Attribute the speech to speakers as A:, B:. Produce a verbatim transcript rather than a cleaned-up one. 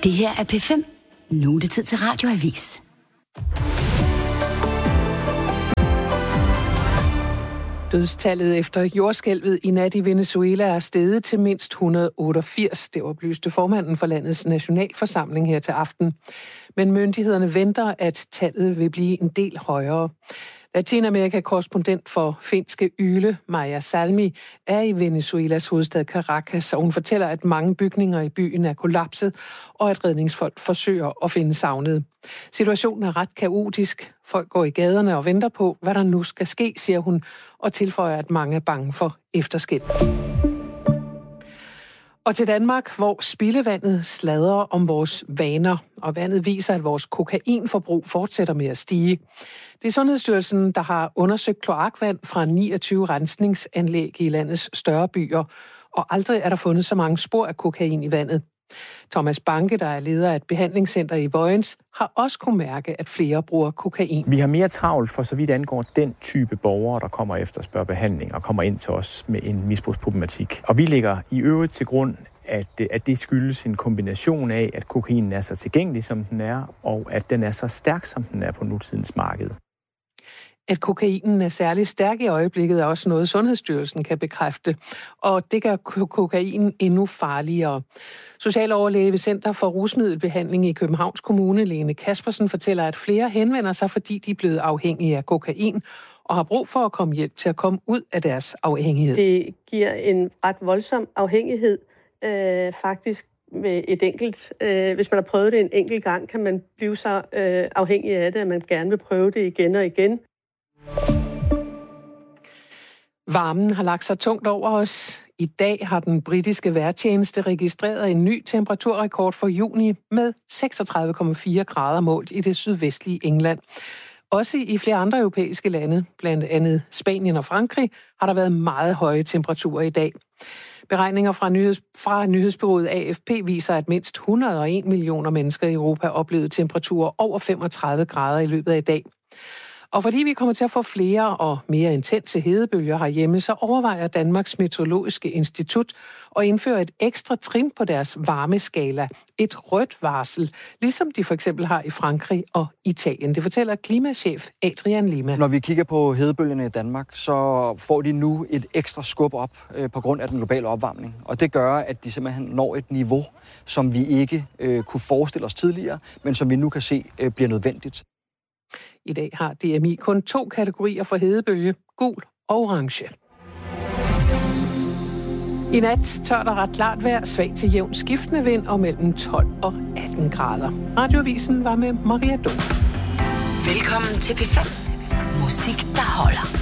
A: Det her er P fem. Nu er det tid til Radioavis.
B: Dødstallet efter jordskælvet i nat i Venezuela er steget til mindst et hundrede og otteogfirs. Det oplyste formanden for landets nationalforsamling her til aften. Men myndighederne venter, at tallet vil blive en del højere. Latinamerika-korrespondent for finske Yle, Maja Salmi, er i Venezuelas hovedstad Caracas, og hun fortæller, at mange bygninger i byen er kollapset, og at redningsfolk forsøger at finde savnede. Situationen er ret kaotisk. Folk går i gaderne og venter på, hvad der nu skal ske, siger hun, og tilføjer, at mange er bange for efterskælv. Og til Danmark, hvor spildevandet sladrer om vores vaner, og vandet viser, at vores kokainforbrug fortsætter med at stige. Det er Sundhedsstyrelsen, der har undersøgt kloakvand fra niogtyve rensningsanlæg i landets større byer, og aldrig er der fundet så mange spor af kokain i vandet. Thomas Banke, der er leder af et behandlingscenter i Vojens, har også kunne mærke, at flere bruger kokain.
C: Vi har mere travlt for så vidt angår den type borgere, der kommer efter spørger behandling og kommer ind til os med en misbrugsproblematik. Og vi lægger i øvrigt til grund, at, at det skyldes en kombination af, at kokainen er så tilgængelig, som den er, og at den er så stærk, som den er på nutidens marked.
B: At kokainen er særlig stærk i øjeblikket er også noget, Sundhedsstyrelsen kan bekræfte, og det gør kokain endnu farligere. Socialoverlæge ved Center for Rusmiddelbehandling i Københavns Kommune, Lene Kaspersen, fortæller, at flere henvender sig, fordi de er blevet afhængige af kokain og har brug for at komme hjælp til at komme ud af deres afhængighed.
D: Det giver en ret voldsom afhængighed, øh, faktisk. Med et enkelt, øh, hvis man har prøvet det en enkelt gang, kan man blive så øh, afhængig af det, at man gerne vil prøve det igen og igen.
B: Varmen har lagt sig tungt over os. I dag har den britiske vejrtjeneste registreret en ny temperaturrekord for juni med seksogtredive komma fire grader målt i det sydvestlige England. Også i flere andre europæiske lande, blandt andet Spanien og Frankrig, har der været meget høje temperaturer i dag. Beregninger fra, nyheds, fra nyhedsbureauet A F P viser, at mindst et hundrede og en millioner mennesker i Europa oplevede temperaturer over femogtredive grader i løbet af i dag. Og fordi vi kommer til at få flere og mere intense hedebølger herhjemme, så overvejer Danmarks Meteorologiske Institut at indføre et ekstra trin på deres varmeskala. Et rødt varsel, ligesom de for eksempel har i Frankrig og Italien. Det fortæller klimachef Adrian Lima.
E: Når vi kigger på hedebølgerne i Danmark, så får de nu et ekstra skub op øh, på grund af den globale opvarmning. Og det gør, at de simpelthen når et niveau, som vi ikke øh, kunne forestille os tidligere, men som vi nu kan se øh, bliver nødvendigt.
B: I dag har D M I kun to kategorier for hedebølge, gul og orange. I nat tørt og ret klart vejr, svag til jævn skiftende vind og mellem tolv og atten grader. Radioavisen var med Maria Dom.
A: Velkommen til P fem. Musik, der holder.